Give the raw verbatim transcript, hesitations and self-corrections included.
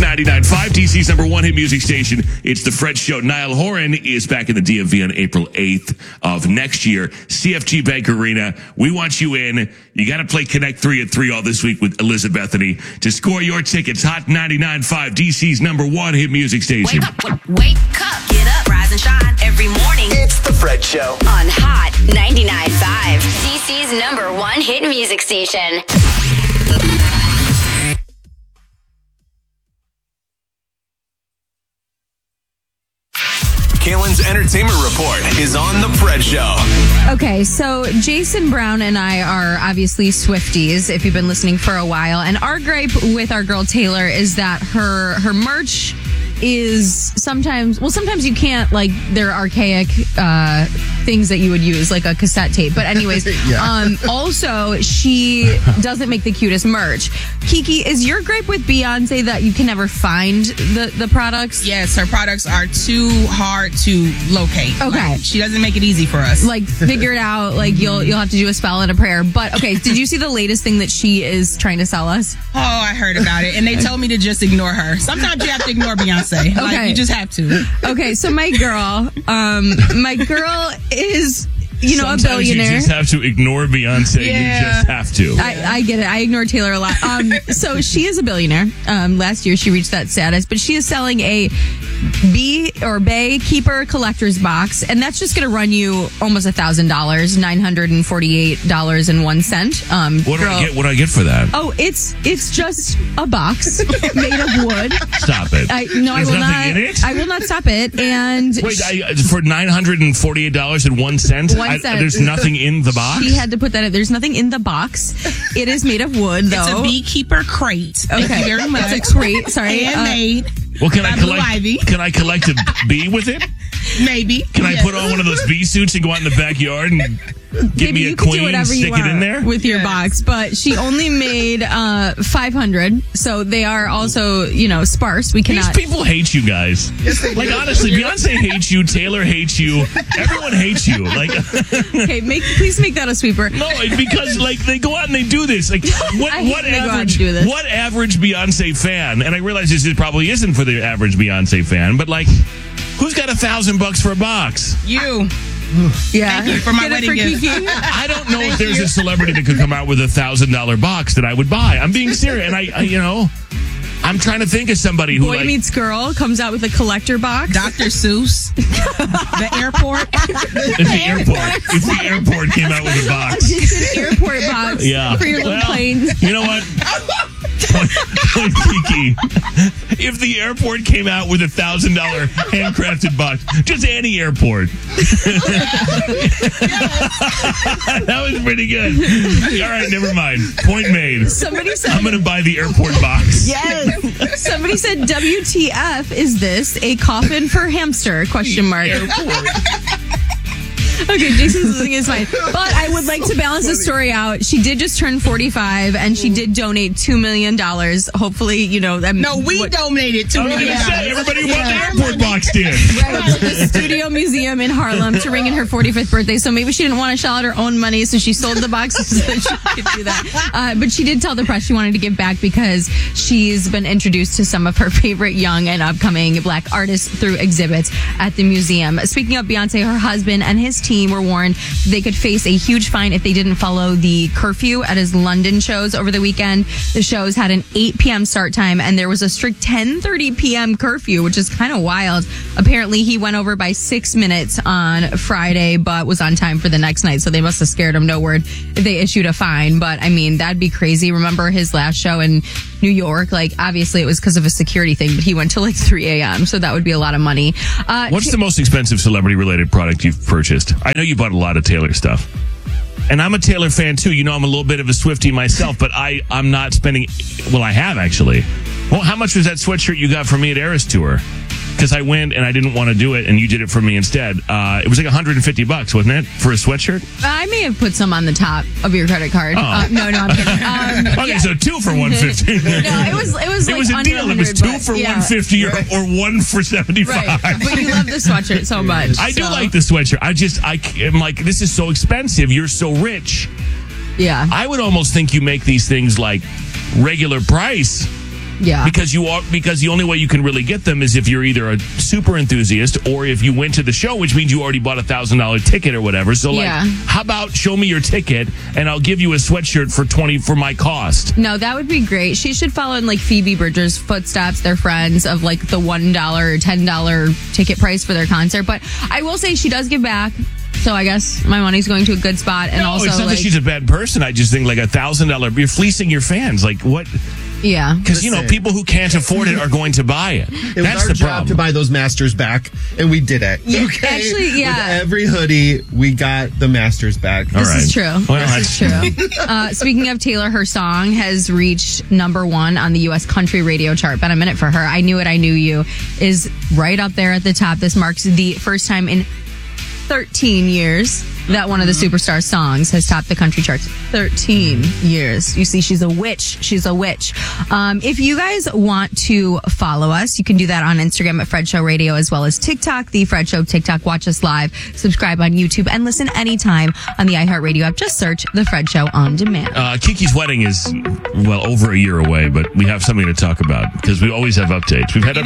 ninety-nine point five, D C's number one hit music station. It's The Fred Show. Niall Horan is back in the D M V on April eighth of next year. C F G Bank Arena. We want you in. You got to play Connect three at three all this week with Elizabethany to score your tickets. Hot ninety-nine point five, D C's number one hit music station. Wake up, wake up, get up, rise and shine every morning. It's The Fred Show On Hot ninety-nine point five, D C's number one hit music station. Kalen's Entertainment Report is on The Fred Show. Okay, so Jason Brown and I are obviously Swifties, if you've been listening for a while. And our gripe with our girl Taylor is that her her merch is sometimes, well, sometimes you can't, like, they're archaic uh, things that you would use, like a cassette tape. But anyways, yeah. um, also, she doesn't make the cutest merch. Kiki, is your gripe with Beyonce that you can never find the, the products? Yes, her products are too hard to locate. Okay. Like, she doesn't make it easy for us. Like, figure it out. Like, you'll you'll have to do a spell and a prayer. But, okay, did you see the latest thing that she is trying to sell us? Oh, I heard about it. And they told me to just ignore her. Sometimes you have to ignore Beyonce. Okay. Like, you just have to. Okay, so my girl, um, my girl is, you know, Sometimes a billionaire. You just have to ignore Beyonce. Yeah. You just have to. I, I get it. I ignore Taylor a lot. Um, so she is a billionaire. Um, last year she reached that status, but she is selling a Bee or Bay Keeper collector's box, and that's just going to run you almost a thousand dollars, nine hundred and forty-eight dollars and one cent. Um, what do girl, I get? What do I get for that? Oh, it's it's just a box made of wood. Stop it! I, no, There's I will nothing not. in it? I will not stop it. And wait, I, for nine hundred and forty-eight dollars and one cent, One I, cent. there's nothing in the box. She had to put that in. There's nothing in the box. It is made of wood, though. It's a beekeeper crate. Okay, Thank you very much. It's a crate. Sorry, handmade. Uh, Well, can by I Blue collect? Ivy. Can I collect a bee with it? Maybe. Can Yes. I put on one of those bee suits and go out in the backyard and give Maybe me a you can do queen, whatever you stick it in want there? with your Yes. box, but she only made uh, five hundred, so they are also, you know, sparse. We These cannot. people hate you guys. Like, honestly, Beyonce hates you. Taylor hates you. Everyone hates you. Like, Okay, make please make that a sweeper. no, because like they go out and they do this. Like, what I hate what when they go out and average do this. what average Beyonce fan? And I realize this is probably isn't for the average Beyonce fan, but like, who's got a thousand bucks for a box? You. Yeah, Thank you for my Get it wedding for gift. Kiki. I don't know if there's a celebrity that could come out with a thousand dollar box that I would buy. I'm being serious, and I, I you know, I'm trying to think of somebody who Boy like, Meets Girl comes out with a collector box. Doctor Seuss. The airport. if the airport if the airport came out with a box. Just an airport box Yeah. for your little Well, plane. You know what? Point, point Kiki. If the airport came out with a thousand dollar handcrafted box, just any airport. That was pretty good. All right, never mind. Point made. Somebody said. I'm going to buy the airport box. Yes. Somebody said, W T F is this? A coffin for hamster? Question mark. Airport. Okay, Jason's thing is fine. But I would like to balance the story out. She did just turn forty-five, and she did donate two million dollars. Hopefully, you know. That, No, we what, donated two I was million gonna say, dollars. everybody who bought the airport box did. Right, to the Studio Museum in Harlem to ring in her forty-fifth birthday. So maybe she didn't want to shell out her own money, so she sold the boxes so that she could do that. Uh, but she did tell the press she wanted to give back because she's been introduced to some of her favorite young and upcoming black artists through exhibits at the museum. Speaking of Beyonce, her husband and his team were warned they could face a huge fine if they didn't follow the curfew at his London shows over the weekend. The shows had an eight p.m. start time, and there was a strict ten thirty p.m. curfew, which is kind of wild. Apparently, he went over by six minutes on Friday, but was on time for the next night, so they must have scared him. No word if they issued a fine, but I mean, that'd be crazy. Remember his last show in New York? Like, obviously, it was because of a security thing, but he went till like three a.m., so that would be a lot of money. Uh, What's the most expensive celebrity-related product you've purchased? I know you bought a lot of Taylor stuff. And I'm a Taylor fan, too. You know, I'm a little bit of a Swiftie myself, but I, I'm not spending... Well, I have, actually. Well, how much was that sweatshirt you got for me at Eras Tour? Because I went and I didn't want to do it, and you did it for me instead. Uh, it was like one hundred fifty bucks, wasn't it, for a sweatshirt? I may have put some on the top of your credit card. Oh. Uh, no, no, I'm kidding. Um, Okay, yeah. so two for one hundred fifty. No, it was it was It like was a under deal. It was one hundred, two but- for yeah. one hundred fifty or, or one for seventy-five. Right, but you love the sweatshirt so much. I do so, like the sweatshirt. I just, I, am like, this is so expensive. You're so rich. Yeah. I would almost think you make these things like regular price. Yeah. Because you are because the only way you can really get them is if you're either a super enthusiast or if you went to the show, which means you already bought a thousand dollar ticket or whatever. So like, Yeah. how about show me your ticket and I'll give you a sweatshirt for twenty for my cost. No, that would be great. She should follow in like Phoebe Bridgers' footsteps. They're friends of like the one dollar or ten dollar ticket price for their concert. But I will say she does give back. So I guess my money's going to a good spot. And No, also, it's not like, that she's a bad person. I just think like a thousand dollar, you're fleecing your fans. Like what? yeah. Because, you know, Listen. people who can't afford it are going to buy it. It That's was our the job problem. to buy those masters back, and we did it. Yeah, okay? actually, yeah. With every hoodie, we got the masters back. All This right. is true. Well, this is true. Uh, speaking of Taylor, her song has reached number one on the U S country radio chart. Been a minute for her. I Knew It, I Knew You is right up there at the top. This marks the first time in thirteen years that one of the Superstar songs has topped the country charts. thirteen years. You see, she's a witch. She's a witch. Um, if you guys want to follow us, you can do that on Instagram at Fred Show Radio, as well as TikTok, The Fred Show TikTok. Watch us live, subscribe on YouTube, and listen anytime on the iHeartRadio app. Just search The Fred Show on demand. Uh, Kiki's wedding is, well, over a year away, but we have something to talk about because we always have updates. We've had Bring